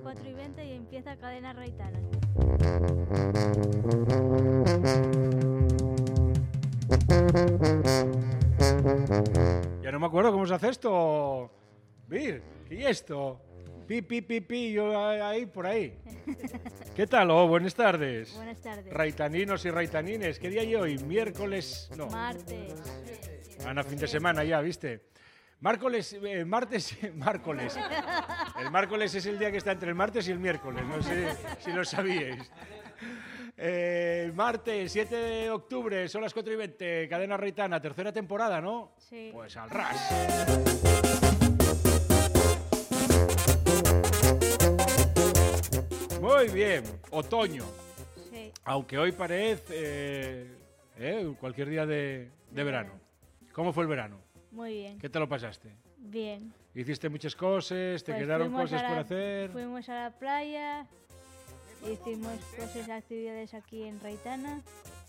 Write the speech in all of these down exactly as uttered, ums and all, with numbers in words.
cuatro y veinte y empieza Cadena Raitana. Ya no me acuerdo cómo se hace esto. Vir, ¿qué es esto? Pi, pi, pi, pi, yo ahí, por ahí. ¿Qué tal? Oh, buenas tardes. Buenas tardes. Raitaninos y raitanines. ¿Qué día hay hoy? Miércoles, no. Martes. Ana, fin de semana ya, ¿viste? Márcoles, eh, martes, márcoles. El miércoles es el día que está entre el martes y el miércoles, no sé si lo sabíais. Eh, martes, siete de octubre, son las cuatro y veinte, Cadena Raitana, tercera temporada, ¿no? Sí. Pues al ras. Muy bien, otoño. Sí. Aunque hoy parece eh, eh, cualquier día de, de verano. ¿Cómo fue el verano? Muy bien. ¿Qué te lo pasaste? Bien. ¿Hiciste muchas cosas? ¿Te Pues quedaron fuimos cosas a la- por hacer? Fuimos a la playa, hicimos cosas, actividades aquí en Raitana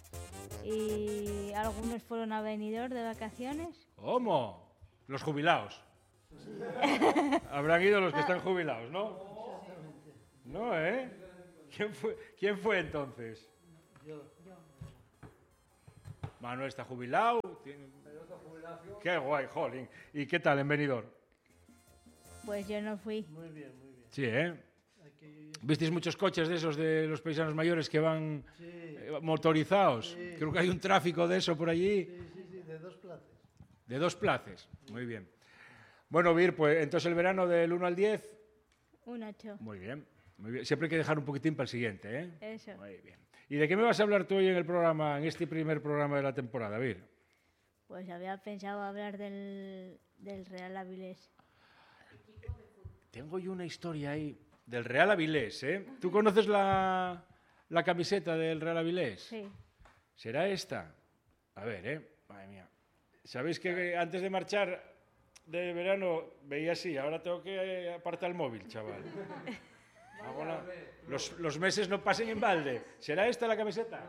y algunos fueron a Benidorm de vacaciones. ¿Cómo? Los jubilados. Habrán ido los que están jubilados, ¿no? No, ¿eh? ¿Quién fue, ¿quién fue entonces? Yo. Manuel está jubilado. Tiene... Qué guay, jolín. ¿Y qué tal en Benidorm? Pues yo no fui. Muy bien, muy bien. Sí, ¿eh? Aquí, ¿Visteis muchos coches de esos de los paisanos mayores que van sí, eh, motorizados? Sí. Creo que hay un tráfico de eso por allí. sí, sí, sí, de dos plazas. De dos places. Muy bien. Bueno, Vir, pues entonces el verano del uno al diez. Un ocho. Muy bien. Muy bien. Siempre hay que dejar un poquitín para el siguiente, ¿eh? Eso. Muy bien. ¿Y de qué me vas a hablar tú hoy en el programa, en este primer programa de la temporada, Vir? Pues había pensado hablar del, del Real Avilés. Tengo yo una historia ahí del Real Avilés, ¿eh? ¿Tú conoces la, la camiseta del Real Avilés? Sí. ¿Será esta? A ver, ¿eh? Madre mía. ¿Sabéis que antes de marchar de verano veía así? Ahora tengo que apartar el móvil, chaval. Ahora, los, los meses no pasen en balde. ¿Será esta la camiseta?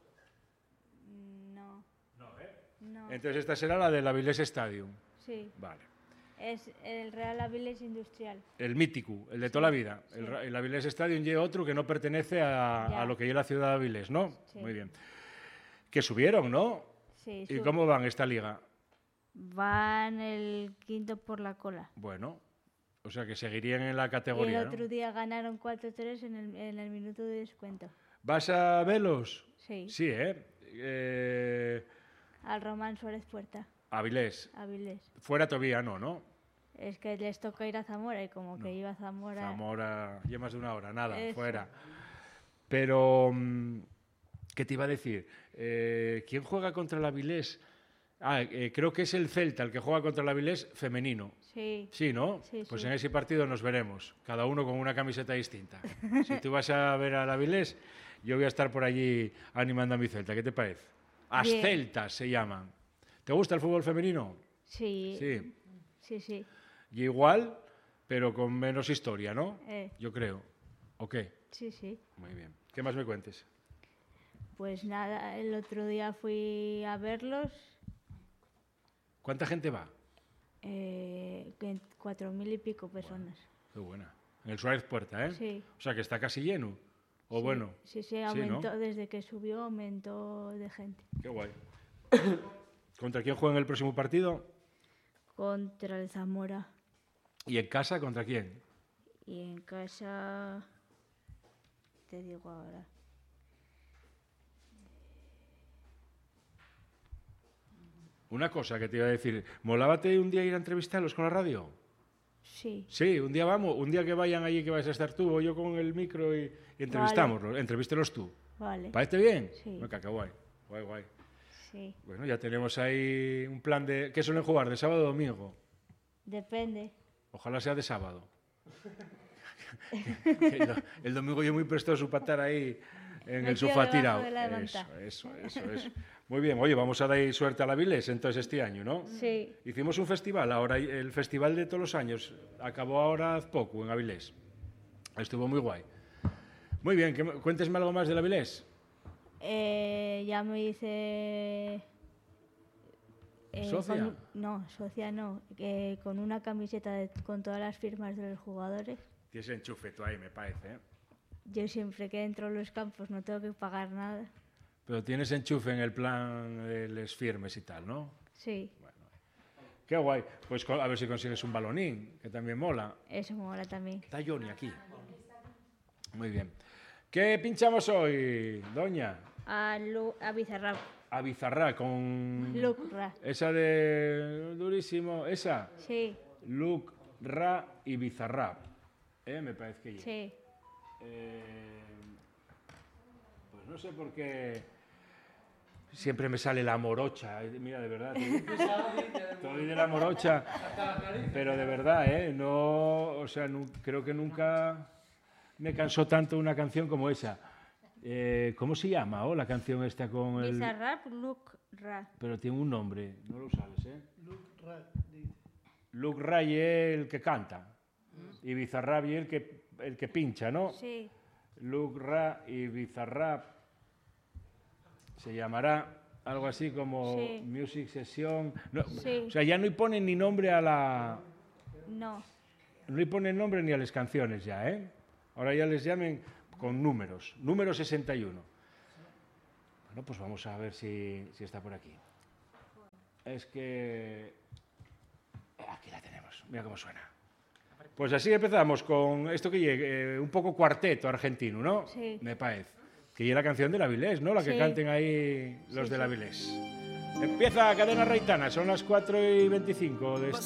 No. No, ¿eh? No. Entonces esta será la del Avilés Stadium. Sí. Vale. Es el Real Avilés Industrial. El mítico, el de toda la vida. El, Sí. el Avilés Stadium y otro que no pertenece a, Ya. a lo que es la ciudad de Avilés, ¿no? Sí. Muy bien. Que subieron, ¿no? Sí. ¿Y su- cómo van esta liga? Van el quinto por la cola. Bueno, o sea que seguirían en la Y el categoría, ¿no? otro día ganaron cuatro tres en el, en el minuto de descuento. ¿Vas a verlos? Sí. Sí, ¿eh? eh Al Román Suárez Puerta, Avilés. Avilés. Fuera todavía no, ¿no? Es que les toca ir a Zamora y como que iba a Zamora... Zamora, ya más de una hora, nada, Eso. fuera. Pero, mm, ¿qué te iba a decir? Eh, ¿Quién juega contra el Avilés? Ah, eh, creo que es el Celta el que juega contra el Avilés femenino. Sí. Sí, ¿no? Sí, pues sí. en ese partido nos veremos, cada uno con una camiseta distinta. Si tú vas a ver al Avilés, yo voy a estar por allí animando a mi Celta. ¿Qué te parece? As Bien. Celtas se llaman. ¿Te gusta el fútbol femenino? Sí. Sí. Sí, sí. Y igual, pero con menos historia, ¿no? Eh, Yo creo. ¿O qué? sí, sí. Muy bien. ¿Qué más me cuentes? Pues nada, el otro día fui a verlos, ¿Cuánta gente va? eh, que cuatro mil y pico personas. Qué buena. En el Suárez Puerta, ¿eh? Sí. O sea, que está casi lleno. O Sí, bueno. Sí, sí, ¿no? aumentó, desde que subió aumentó de gente. Qué guay. ¿Contra quién juegan el próximo partido? Contra el Zamora. ¿Y en casa contra quién? Y en casa, te digo ahora. Una cosa que te iba a decir. ¿Molábate un día ir a entrevistarlos con la radio? Sí, Sí, un día vamos. Un día que vayan allí que vas a estar tú o yo con el micro y, y entrevistámoslos. Entrevístelos tú. vale. ¿Parece bien? Sí. Venga, qué guay. Guay, guay. Sí, Bueno, ya tenemos ahí un plan de... ¿Qué suelen jugar? ¿De sábado o domingo? depende. Ojalá sea de sábado. el, do- el domingo yo muy prestoso para estar ahí en el Metido sofá debajo tirado. de la Eso, manta. eso, eso, eso. Muy bien, oye, vamos a dar suerte a la Avilés entonces este año, ¿no? Sí, Hicimos un festival, ahora el festival de todos los años, acabó ahora hace poco en Avilés. Estuvo muy guay. Muy bien, ¿qué me- cuéntesme algo más del Avilés. eh, ya me hice... eh, ¿Socia? con- no, socia no. eh, con una camiseta de- con todas las firmas de los jugadores. Tienes enchufe tú ahí, me parece, ¿eh? Yo siempre que entro a los campos no tengo que pagar nada. Pero tienes enchufe en el plan de les firmes y tal, ¿no? Sí, Qué guay. Pues co- a ver si consigues un balonín, que también mola. eso mola también. Está Johnny aquí. Muy bien. ¿Qué pinchamos hoy, doña? A, Lu a Bizarrap, A Bizarrap con... Luke Ra. Esa de... Durísimo. Esa. Sí, Luke, Ra y Bizarrap. ¿Eh? Me parece que... sí. Eh, pues no sé por qué siempre me sale la morocha. eh, Mira, de verdad. Estoy de la morocha. Pero de verdad, ¿eh? No, o sea, nu- creo que nunca me cansó tanto una canción como esa. Eh, ¿Cómo se llama, oh, la canción esta con el...? Bizarrap, Luke Ra. Pero tiene un nombre, no lo sabes, ¿eh? Luke Rack dice. Luke Ray es el que canta. Y Bizarrap es el que, el que pincha, ¿no? Sí, Luke Ra y Bizarrap se llamará algo así como Sí. Music Session. No, Sí. O sea, ya no le ponen ni nombre a la... no. No le ponen nombre ni a las canciones ya, ¿eh? Ahora ya les llamen con números. Número sesenta y uno. Bueno, pues vamos a ver si, si está por aquí. Es que... Aquí la tenemos. Mira cómo suena. Pues así empezamos con esto que llegue, eh, un poco cuarteto argentino, ¿no? Sí. Me parece. Que llegue la canción de la Avilés, ¿no? La que Sí. canten ahí los Sí, de la sí. Avilés. Empieza Cadena Reitana, son las cuatro y veinticinco de este